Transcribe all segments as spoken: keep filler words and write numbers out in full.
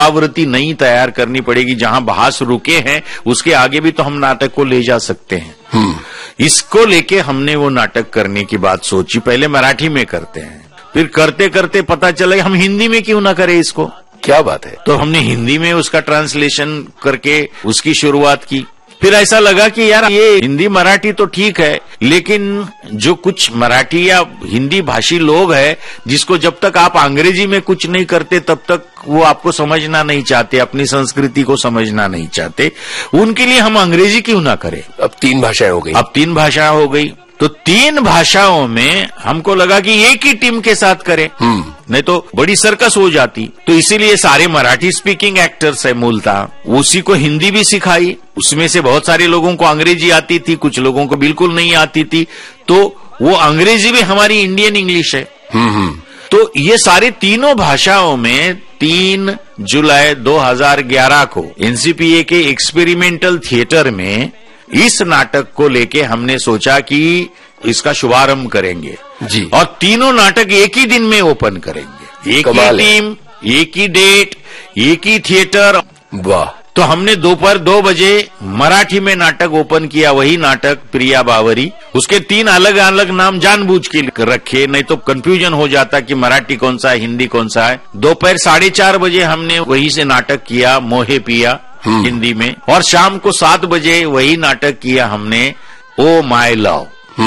आवृत्ति नई तैयार करनी पड़ेगी, जहां भास रुके हैं उसके आगे भी तो हम नाटक को ले जा सकते हैं। इसको लेके हमने वो नाटक करने की बात सोची। पहले मराठी में करते हैं, फिर करते करते पता चला हम हिंदी में क्यों ना करें इसको। क्या बात है। तो हमने हिंदी में उसका ट्रांसलेशन करके उसकी शुरुआत की। फिर ऐसा लगा कि यार ये हिंदी मराठी तो ठीक है, लेकिन जो कुछ मराठी या हिंदी भाषी लोग हैं, जिसको जब तक आप अंग्रेजी में कुछ नहीं करते तब तक वो आपको समझना नहीं चाहते, अपनी संस्कृति को समझना नहीं चाहते, उनके लिए हम अंग्रेजी क्यों ना करें। अब तीन भाषाएं हो गई। अब तीन भाषाएं हो गई तो तीन भाषाओं में हमको लगा कि एक ही टीम के साथ करें, नहीं तो बड़ी सर्कस हो जाती। तो इसीलिए सारे मराठी स्पीकिंग एक्टर्स है मूलतः, उसी को हिंदी भी सिखाई। उसमें से बहुत सारे लोगों को अंग्रेजी आती थी, कुछ लोगों को बिल्कुल नहीं आती थी, तो वो अंग्रेजी भी हमारी इंडियन इंग्लिश है। तो ये सारे तीनों भाषाओं में तीन जुलाई दो हज़ार ग्यारह को एनसीपीए के एक्सपेरिमेंटल थिएटर में इस नाटक को लेके हमने सोचा कि इसका शुभारंभ करेंगे जी, और तीनों नाटक एक ही दिन में ओपन करेंगे। एक ही टीम, एक ही डेट, एक ही थिएटर। वाह। तो हमने दोपहर दो बजे मराठी में नाटक ओपन किया, वही नाटक प्रिया बावरी। उसके तीन अलग अलग नाम जानबूझ के रखे, नहीं तो कंफ्यूजन हो जाता कि मराठी कौन सा है, हिंदी कौन सा है। दोपहर साढ़े चार बजे हमने वही से नाटक किया मोहे पिया हिंदी में, और शाम को सात बजे वही नाटक किया हमने ओ माय लव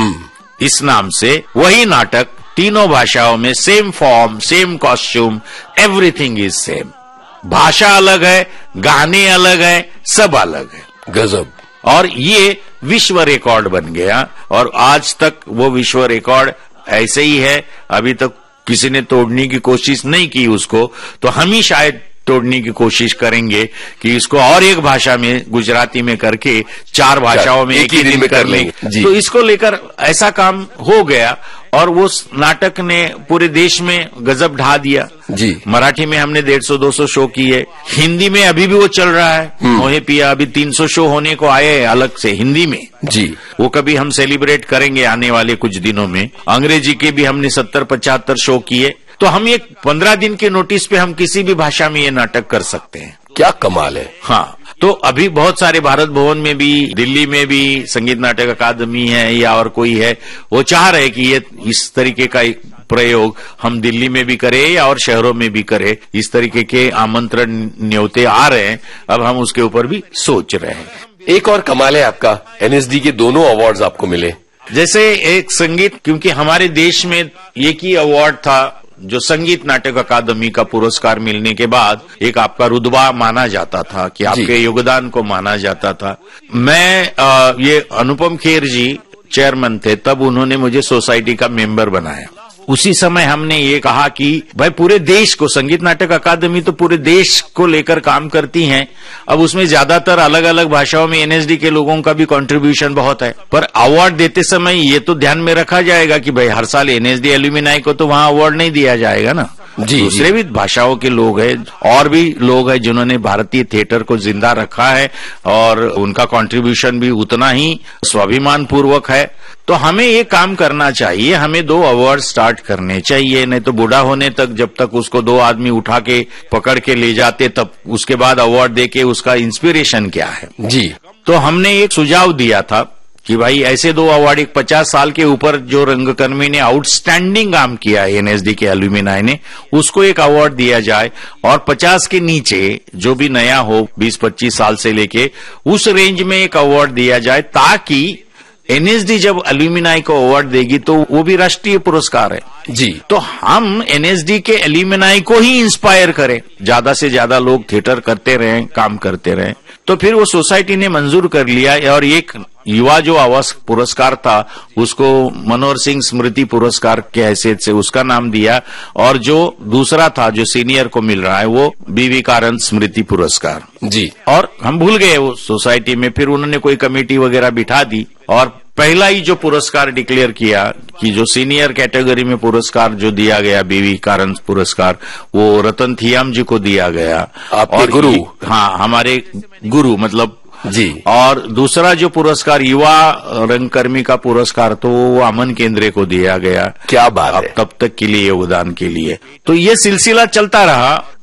इस नाम से। वही नाटक तीनों भाषाओं में, same form, same costume, everything is same. भाषा अलग है, गाने अलग है, सब अलग है। गजब। और ये विश्व रिकॉर्ड बन गया, और आज तक वो विश्व रिकॉर्ड ऐसे ही है। अभी तक किसी ने तोड़ने की कोशिश नहीं की उसको, तो हम ही शायद तोड़ने की कोशिश करेंगे कि इसको और एक भाषा में, गुजराती में करके चार भाषाओं में एक ही दिन में कर लेंगे। तो इसको लेकर ऐसा काम हो गया, और वो नाटक ने पूरे देश में गजब ढा दिया जी। मराठी में हमने डेढ़ सौ दो सौ शो किए, हिंदी में अभी भी वो चल रहा है मोहे पिया। अभी तीन सौ शो होने को आए हैं अलग से हिंदी में जी। वो कभी हम सेलिब्रेट करेंगे आने वाले कुछ दिनों में। अंग्रेजी के भी हमने सत्तर पचहत्तर शो किए। तो हम ये पंद्रह दिन के नोटिस पे हम किसी भी भाषा में ये नाटक कर सकते हैं। क्या कमाल है। हाँ, तो अभी बहुत सारे भारत भवन में भी, दिल्ली में भी संगीत नाटक अकादमी है या और कोई है, वो चाह रहे कि ये इस तरीके का प्रयोग हम दिल्ली में भी करें या और शहरों में भी करें। इस तरीके के आमंत्रण न्योते आ रहे हैं, अब हम उसके ऊपर भी सोच रहे हैं। एक और कमाल है आपका, एनएसडी के दोनों अवार्ड्स आपको मिले। जैसे एक संगीत, क्योंकि हमारे देश में एक ही अवार्ड था जो संगीत नाटक अकादमी का पुरस्कार मिलने के बाद एक आपका रुतबा माना जाता था, कि आपके योगदान को माना जाता था। मैं आ, ये अनुपम खेर जी चेयरमैन थे, तब उन्होंने मुझे सोसाइटी का मेंबर बनाया। उसी समय हमने ये कहा कि भाई पूरे देश को, संगीत नाटक अकादमी तो पूरे देश को लेकर काम करती हैं। अब उसमें ज्यादातर अलग अलग भाषाओं में एनएसडी के लोगों का भी कंट्रीब्यूशन बहुत है, पर अवार्ड देते समय ये तो ध्यान में रखा जाएगा कि भाई हर साल एनएसडी एल्यूमिनाई को तो वहां अवार्ड नहीं दिया जाएगा ना। जी, दूसरे भी भाषाओं के लोग हैं, और भी लोग हैं जिन्होंने भारतीय थिएटर को जिंदा रखा है, और उनका कंट्रीब्यूशन भी उतना ही स्वाभिमान पूर्वक है। तो हमें ये काम करना चाहिए, हमें दो अवार्ड स्टार्ट करने चाहिए, नहीं तो बूढ़ा होने तक जब तक उसको दो आदमी उठा के पकड़ के ले जाते, तब उसके बाद अवार्ड देके उसका इंस्पिरेशन क्या है। जी। तो हमने एक सुझाव दिया था कि भाई ऐसे दो अवार्ड, एक पचास साल के ऊपर जो रंगकर्मी ने आउटस्टैंडिंग काम किया है एनएसडी के एल्यूमिनाई ने, उसको एक अवार्ड दिया जाए, और पचास के नीचे जो भी नया हो बीस पच्चीस साल से लेके उस रेंज में एक अवार्ड दिया जाए, ताकि एनएसडी जब एल्यूमिनाई को अवार्ड देगी तो वो भी राष्ट्रीय पुरस्कार है जी। तो हम एनएसडी के एल्यूमिनाई को ही इंस्पायर करें, ज्यादा से ज्यादा लोग थिएटर करते रहें, काम करते रहें। तो फिर वो सोसाइटी ने मंजूर कर लिया, और एक युवा जो आवास पुरस्कार था उसको मनोहर सिंह स्मृति पुरस्कार के हैसियत से उसका नाम दिया, और जो दूसरा था जो सीनियर को मिल रहा है वो बीवी कारंत स्मृति पुरस्कार जी। और हम भूल गए वो सोसाइटी में, फिर उन्होंने कोई कमेटी वगैरह बिठा दी, और पहला ही जो पुरस्कार डिक्लेयर किया कि जो सीनियर कैटेगरी में पुरस्कार जो दिया गया बीवी कारंत पुरस्कार, वो रतन थियाम जी को दिया गया। आपके गुरु। हाँ, हमारे गुरु मतलब जी। और दूसरा जो पुरस्कार युवा रंगकर्मी का पुरस्कार, तो वो अमन केंद्रे को दिया गया। क्या बात है। तब तक के लिए योगदान के लिए। तो ये सिलसिला चलता रहा।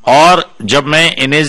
और जब मैं एन